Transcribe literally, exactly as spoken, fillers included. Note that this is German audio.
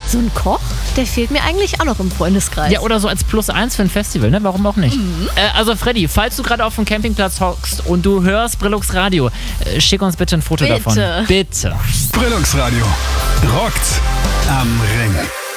So ein Koch, der fehlt mir eigentlich auch noch im Freundeskreis. Ja, oder so als Plus eins für ein Festival, ne? Warum auch nicht? Mhm. Äh, also Freddy, falls du gerade auf dem Campingplatz hockst und du hörst Brillux Radio, äh, schick uns bitte ein Foto Bitte. davon. Bitte. Brillux Radio rockt am Ring.